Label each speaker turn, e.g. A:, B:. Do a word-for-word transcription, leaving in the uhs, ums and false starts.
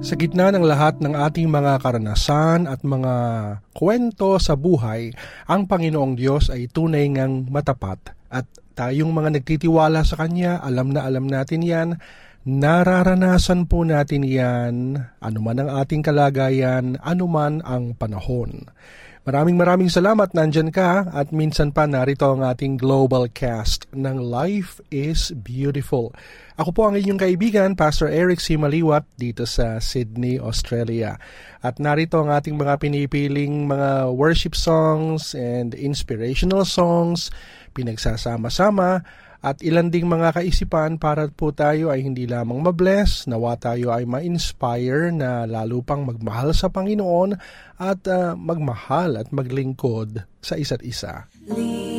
A: Sa gitna ng lahat ng ating mga karanasan at mga kwento sa buhay, ang Panginoong Diyos ay tunay ngang matapat. At tayong mga nagtitiwala sa Kanya, alam na alam natin yan, nararanasan po natin yan, anuman ang ating kalagayan, anuman ang panahon. Maraming maraming salamat, nandyan ka, at minsan pa narito ang ating global cast ng Life is Beautiful. Ako po ang inyong kaibigan, Pastor Eric C. Maliwat, dito sa Sydney, Australia. At narito ang ating mga pinipiling mga worship songs and inspirational songs, pinagsasama-sama, at ilan ding mga kaisipan para po tayo ay hindi lamang mabless, nawa tayo ay ma-inspire na lalo pang magmahal sa Panginoon at uh, magmahal at maglingkod sa isa't isa.